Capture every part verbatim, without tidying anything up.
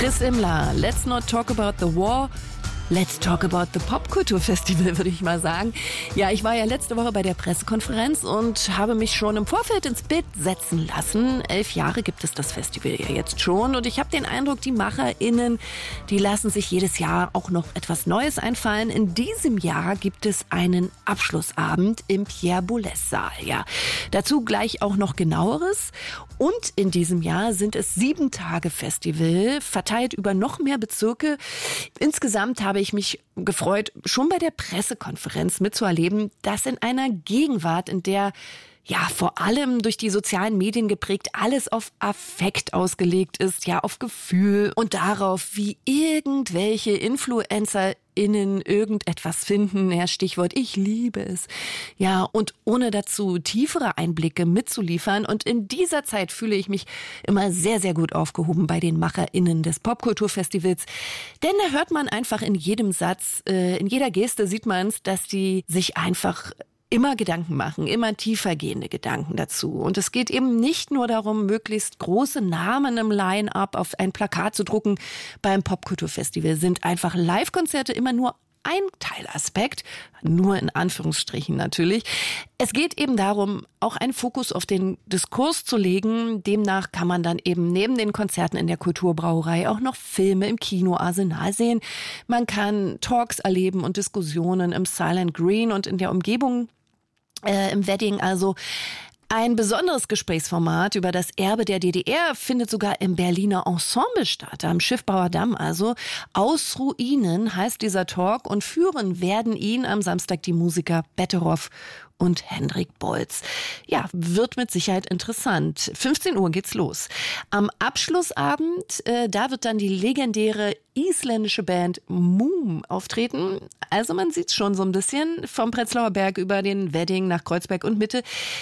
Chris Imler, Let's not talk about the war. Let's talk about the Popkulturfestival, würde ich mal sagen. Ja, ich war ja letzte Woche bei der Pressekonferenz und habe mich schon im Vorfeld ins Bild setzen lassen. Elf Jahre gibt es das Festival ja jetzt schon und ich habe den Eindruck, die MacherInnen, die lassen sich jedes Jahr auch noch etwas Neues einfallen. In diesem Jahr gibt es einen Abschlussabend im Pierre Boulez-Saal. Ja, dazu gleich auch noch Genaueres. Und in diesem Jahr sind es sieben Tage Festival, verteilt über noch mehr Bezirke. Insgesamt habe ich mich gefreut, schon bei der Pressekonferenz mitzuerleben, dass in einer Gegenwart, in der ja vor allem durch die sozialen Medien geprägt alles auf Affekt ausgelegt ist, ja auf Gefühl und darauf, wie irgendwelche InfluencerInnen irgendetwas finden, ja, Stichwort ich liebe es, ja, und ohne dazu tiefere Einblicke mitzuliefern. Und in dieser Zeit fühle ich mich immer sehr, sehr gut aufgehoben bei den MacherInnen des Popkulturfestivals, denn da hört man einfach in jedem Satz, äh, in jeder Geste sieht man es, dass die sich einfach immer Gedanken machen, immer tiefergehende Gedanken dazu. Und es geht eben nicht nur darum, möglichst große Namen im Line-Up auf ein Plakat zu drucken. Beim Popkulturfestival sind einfach Live-Konzerte immer nur ein Teilaspekt, nur in Anführungsstrichen natürlich. Es geht eben darum, auch einen Fokus auf den Diskurs zu legen. Demnach kann man dann eben neben den Konzerten in der Kulturbrauerei auch noch Filme im Kinoarsenal sehen. Man kann Talks erleben und Diskussionen im Silent Green und in der Umgebung äh, im Wedding. Also ein besonderes Gesprächsformat über das Erbe der D D R findet sogar im Berliner Ensemble statt, am Schiffbauer Damm. Also aus Ruinen heißt dieser Talk und führen werden ihn am Samstag die Musiker Betteroff und Hendrik Bolz. Ja, wird mit Sicherheit interessant. fünfzehn Uhr geht's los. Am Abschlussabend, äh, da wird dann die legendäre isländische Band Moom auftreten. Also man sieht's schon so ein bisschen vom Prenzlauer Berg über den Wedding nach Kreuzberg und Mitte.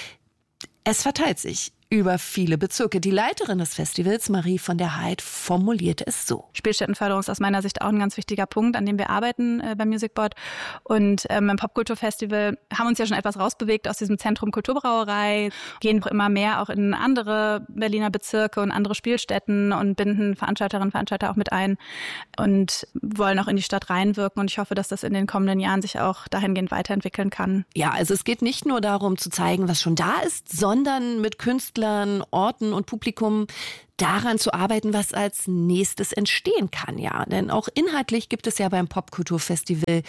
Es verteilt sich über viele Bezirke. Die Leiterin des Festivals, Marie von der Heid, formulierte es so. Spielstättenförderung ist aus meiner Sicht auch ein ganz wichtiger Punkt, an dem wir arbeiten äh, beim Music Board. Und ähm, im Popkulturfestival haben uns ja schon etwas rausbewegt aus diesem Zentrum Kulturbrauerei, gehen immer mehr auch in andere Berliner Bezirke und andere Spielstätten und binden Veranstalterinnen und Veranstalter auch mit ein und wollen auch in die Stadt reinwirken. Und ich hoffe, dass das in den kommenden Jahren sich auch dahingehend weiterentwickeln kann. Ja, also es geht nicht nur darum zu zeigen, was schon da ist, sondern mit Künstlern, Orten und Publikum daran zu arbeiten, was als nächstes entstehen kann. Ja, denn auch inhaltlich gibt es ja beim Popkulturfestival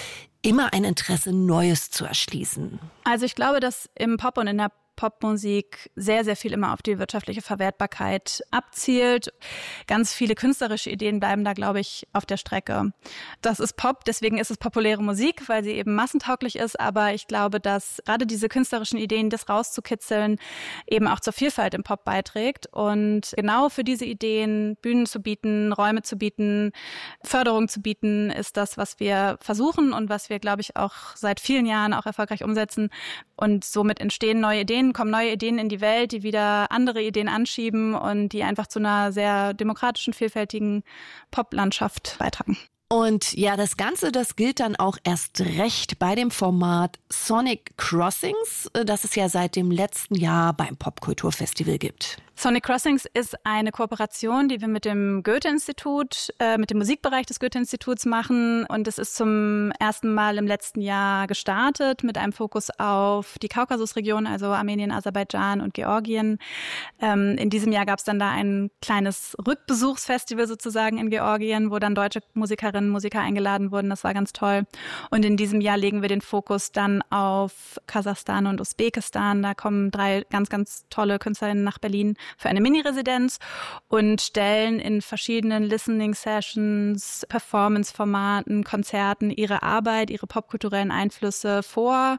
immer ein Interesse, Neues zu erschließen. Also ich glaube, dass im Pop und in der Popmusik sehr, sehr viel immer auf die wirtschaftliche Verwertbarkeit abzielt. Ganz viele künstlerische Ideen bleiben da, glaube ich, auf der Strecke. Das ist Pop, deswegen ist es populäre Musik, weil sie eben massentauglich ist. Aber ich glaube, dass gerade diese künstlerischen Ideen, das rauszukitzeln, eben auch zur Vielfalt im Pop beiträgt. Und genau für diese Ideen Bühnen zu bieten, Räume zu bieten, Förderung zu bieten, ist das, was wir versuchen und was wir, glaube ich, auch seit vielen Jahren auch erfolgreich umsetzen. Und somit entstehen neue Ideen, kommen neue Ideen in die Welt, die wieder andere Ideen anschieben und die einfach zu einer sehr demokratischen, vielfältigen Poplandschaft beitragen. Und ja, das Ganze, das gilt dann auch erst recht bei dem Format Sonic Crossings, das es ja seit dem letzten Jahr beim Popkulturfestival gibt. Sonic Crossings ist eine Kooperation, die wir mit dem Goethe-Institut, äh, mit dem Musikbereich des Goethe-Instituts machen. Und es ist zum ersten Mal im letzten Jahr gestartet mit einem Fokus auf die Kaukasusregion, also Armenien, Aserbaidschan und Georgien. Ähm, in diesem Jahr gab es dann da ein kleines Rückbesuchsfestival sozusagen in Georgien, wo dann deutsche Musikerinnen und Musiker eingeladen wurden. Das war ganz toll. Und in diesem Jahr legen wir den Fokus dann auf Kasachstan und Usbekistan. Da kommen drei ganz, ganz tolle Künstlerinnen nach Berlin für eine Mini-Residenz und stellen in verschiedenen Listening-Sessions, Performance-Formaten, Konzerten ihre Arbeit, ihre popkulturellen Einflüsse vor.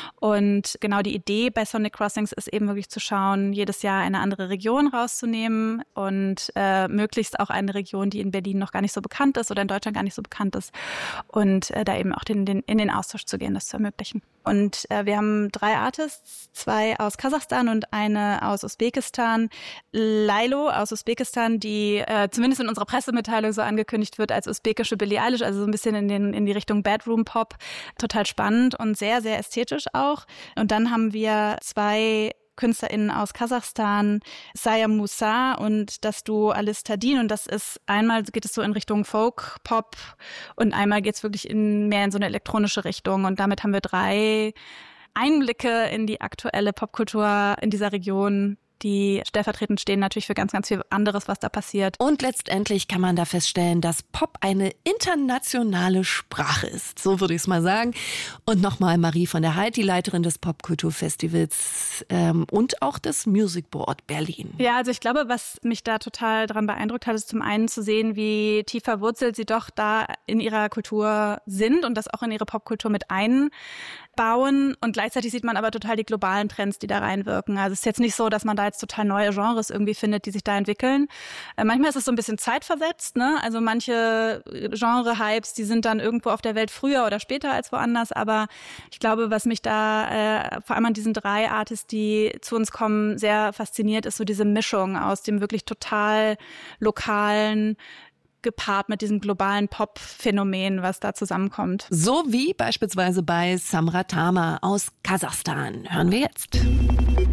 Und genau die Idee bei Sonic Crossings ist eben wirklich zu schauen, jedes Jahr eine andere Region rauszunehmen und äh, möglichst auch eine Region, die in Berlin noch gar nicht so bekannt ist oder in Deutschland gar nicht so bekannt ist und äh, da eben auch den, den, in den Austausch zu gehen, das zu ermöglichen. Und äh, wir haben drei Artists, zwei aus Kasachstan und eine aus Usbekistan. Lailo aus Usbekistan, die äh, zumindest in unserer Pressemitteilung so angekündigt wird als usbekische Billie Eilish, also so ein bisschen in, den, in die Richtung Bedroom-Pop. Total spannend und sehr, sehr ästhetisch auch. Und dann haben wir zwei KünstlerInnen aus Kasachstan, Saya Musa und das Duo Alice Tadin. Und das ist, einmal geht es so in Richtung Folk, Pop und einmal geht es wirklich in, mehr in so eine elektronische Richtung. Und damit haben wir drei Einblicke in die aktuelle Popkultur in dieser Region, die stellvertretend stehen natürlich für ganz, ganz viel anderes, was da passiert. Und letztendlich kann man da feststellen, dass Pop eine internationale Sprache ist. So würde ich es mal sagen. Und nochmal Marie von der Heid, die Leiterin des Popkulturfestivals ähm, und auch des Music Board Berlin. Ja, also ich glaube, was mich da total daran beeindruckt hat, ist zum einen zu sehen, wie tief verwurzelt sie doch da in ihrer Kultur sind und das auch in ihre Popkultur mit einbauen. Und gleichzeitig sieht man aber total die globalen Trends, die da reinwirken. Also es ist jetzt nicht so, dass man da jetzt total neue Genres irgendwie findet, die sich da entwickeln. Äh, manchmal ist es so ein bisschen zeitversetzt, ne? Also manche Genre-Hypes, die sind dann irgendwo auf der Welt früher oder später als woanders. Aber ich glaube, was mich da äh, vor allem an diesen drei Artists, die zu uns kommen, sehr fasziniert, ist so diese Mischung aus dem wirklich total lokalen, gepaart mit diesem globalen Pop-Phänomen, was da zusammenkommt. So wie beispielsweise bei Samra Tama aus Kasachstan. Hören wir jetzt.